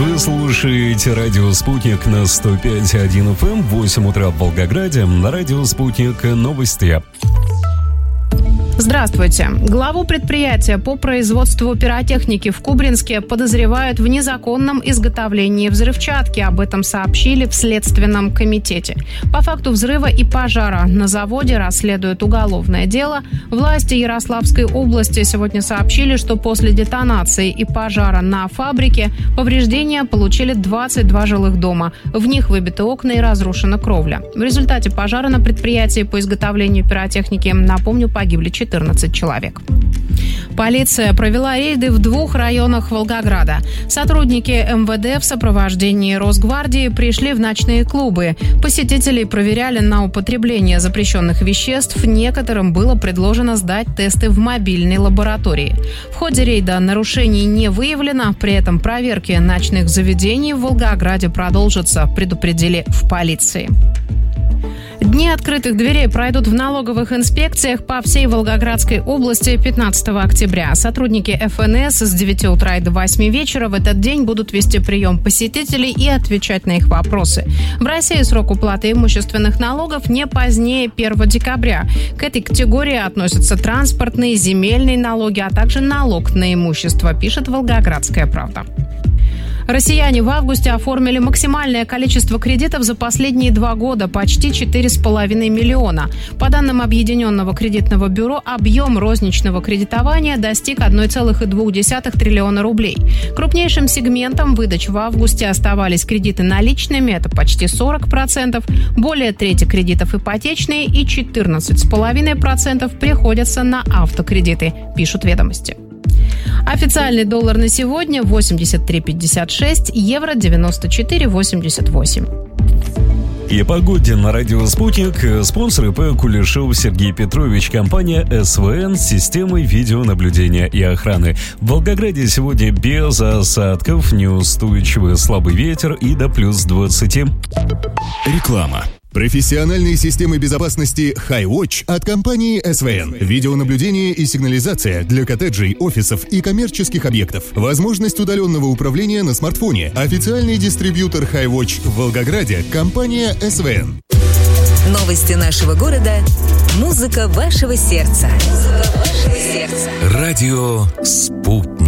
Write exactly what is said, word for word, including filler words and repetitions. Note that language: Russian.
Вы слушаете радио «Спутник» на сто пять и один эф эм, восемь утра в Волгограде, на радио «Спутник» новости. Здравствуйте. Главу предприятия по производству пиротехники в Кубринске подозревают в незаконном изготовлении взрывчатки. Об этом сообщили в Следственном комитете. По факту взрыва и пожара на заводе расследуют уголовное дело. Власти Ярославской области сегодня сообщили, что после детонации и пожара на фабрике повреждения получили двадцать два жилых дома. В них выбиты окна и разрушена кровля. В результате пожара на предприятии по изготовлению пиротехники, напомню, погибли четырнадцать человек. Полиция провела рейды в двух районах Волгограда. Сотрудники эм вэ дэ в сопровождении Росгвардии пришли в ночные клубы. Посетителей проверяли на употребление запрещенных веществ. Некоторым было предложено сдать тесты в мобильной лаборатории. В ходе рейда нарушений не выявлено. При этом проверки ночных заведений в Волгограде продолжатся, предупредили в полиции. Дни открытых дверей пройдут в налоговых инспекциях по всей Волгоградской области пятнадцатого октября. Сотрудники эф эн эс с девяти утра и до восьми вечера в этот день будут вести прием посетителей и отвечать на их вопросы. В России срок уплаты имущественных налогов не позднее первого декабря. К этой категории относятся транспортные, земельные налоги, а также налог на имущество, пишет «Волгоградская правда». Россияне в августе оформили максимальное количество кредитов за последние два года – почти четыре с половиной миллиона. По данным Объединенного кредитного бюро, объем розничного кредитования достиг одна целая две десятых триллиона рублей. Крупнейшим сегментом выдач в августе оставались кредиты наличными – это почти сорок процентов, более трети кредитов ипотечные и четырнадцать целых пять десятых процента приходятся на автокредиты, пишут «Ведомости». Официальный доллар на сегодня восемьдесят три пятьдесят шесть, евро девяносто четыре восемьдесят восемь. И погоде на радио «Спутник». Спонсор ИП Кулешов Сергей Петрович. Компания эс вэ эн с системой видеонаблюдения и охраны. В Волгограде сегодня без осадков, неустойчивый слабый ветер и до плюс двадцати. Реклама. Профессиональные системы безопасности HiWatch от компании эс вэ эн. Видеонаблюдение и сигнализация для коттеджей, офисов и коммерческих объектов. Возможность удаленного управления на смартфоне. Официальный дистрибьютор HiWatch в Волгограде – компания эс вэ эн. Новости нашего города. Музыка вашего сердца. Музыка вашего сердца. Радио «Спутник».